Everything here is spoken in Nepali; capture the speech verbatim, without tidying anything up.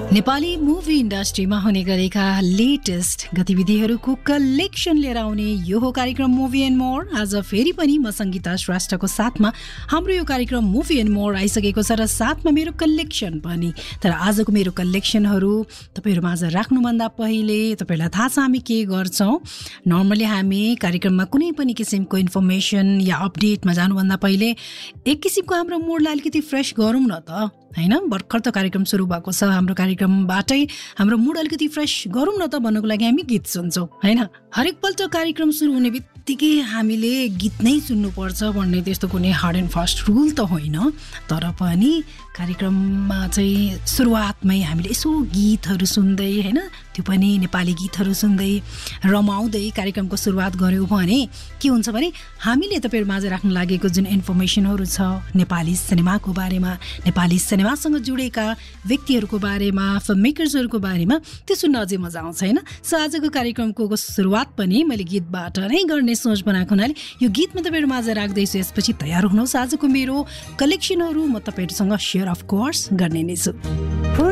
नेपाली मुभी इन्डस्ट्रीमा हुने गरेका लेटेस्ट गतिविधिहरूको कलेक्सन लिएर आउने यो हो कार्यक्रम मुभी एन्ड मोर। आज फेरि पनि म सङ्गीता श्रेष्ठको साथमा हाम्रो यो कार्यक्रम मुभी एन्ड मोर आइसकेको छ र साथमा मेरो कलेक्सन पनि। तर आजको मेरो कलेक्सनहरू तपाईँहरूमा आज राख्नुभन्दा पहिले तपाईँहरूलाई थाहा छ हामी के गर्छौँ। नर्मली हामी कार्यक्रममा कुनै पनि किसिमको इन्फर्मेसन या अपडेटमा जानुभन्दा पहिले एक किसिमको हाम्रो मुडलाई अलिकति फ्रेस गरौँ न त, होइन? भर्खर त कार्यक्रम सुरु भएको छ, हाम्रो कार्यक्रमबाटै हाम्रो मुड अलिकति फ्रेस गरौँ न त भन्नुको लागि हामी गीत सुन्छौँ, होइन? हरेक पल्ट कार्यक्रम सुरु हुने बित्तिकै हामीले गीत नै सुन्नुपर्छ भन्ने त्यस्तो कुनै हार्ड एन्ड फास्ट रुल त होइन। तर पनि कार्यक्रममा चाहिँ सुरुवातमै हामीले यसो गीतहरू सुन्दै, होइन, त्यो पनि नेपाली गीतहरू सुन्दै रमाउँदै कार्यक्रमको सुरुवात गऱ्यौँ भने के हुन्छ भने हामीले तपाईँहरूमा आज राख्न लागेको जुन इन्फर्मेसनहरू छ नेपाली सिनेमाको बारेमा, नेपाली सिनेमासँग जुडेका व्यक्तिहरूको बारेमा, फिल्म मेकर्सहरूको बारेमा, त्यो सुन्न अझै मजा आउँछ, होइन? सो आजको कार्यक्रमको सुरुवात पनि मैले गीतबाट नै गर्ने सोच बनाएको हुनाले यो गीतमा तपाईँहरूमा आज राख्दैछु। यसपछि तयार हुनुहोस्, आजको मेरो कलेक्सनहरू म तपाईँहरूसँग सेयर अफ कोर्स गर्ने नै छु।